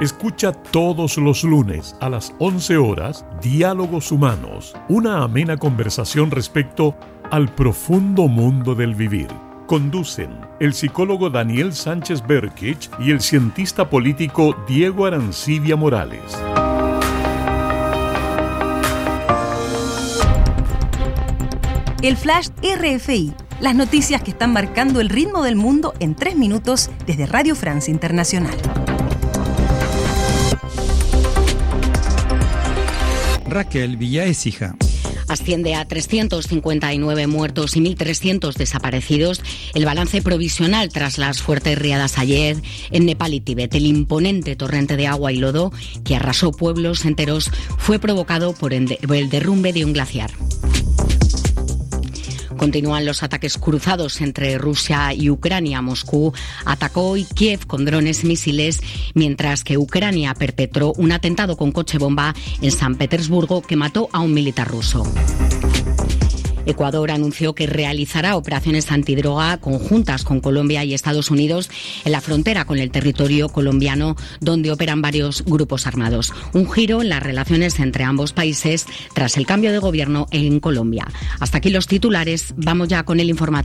Escucha todos los lunes a las 11 horas Diálogos Humanos, una amena conversación respecto al profundo mundo del vivir. Conducen el psicólogo Daniel Sánchez Berkich y el cientista político Diego Arancibia Morales. El Flash RFI, las noticias que están marcando el ritmo del mundo en 3 minutos desde Radio Francia Internacional. Raquel Villaécija. Asciende a 359 muertos y 1.300 desaparecidos el balance provisional tras las fuertes riadas ayer en Nepal y Tíbet. El imponente torrente de agua y lodo que arrasó pueblos enteros fue provocado por el derrumbe de un glaciar. Continúan los ataques cruzados entre Rusia y Ucrania. Moscú atacó hoy Kiev con drones y misiles, mientras que Ucrania perpetró un atentado con coche bomba en San Petersburgo que mató a un militar ruso. Ecuador anunció que realizará operaciones antidroga conjuntas con Colombia y Estados Unidos en la frontera con el territorio colombiano, donde operan varios grupos armados. Un giro en las relaciones entre ambos países tras el cambio de gobierno en Colombia. Hasta aquí los titulares. Vamos ya con el informativo.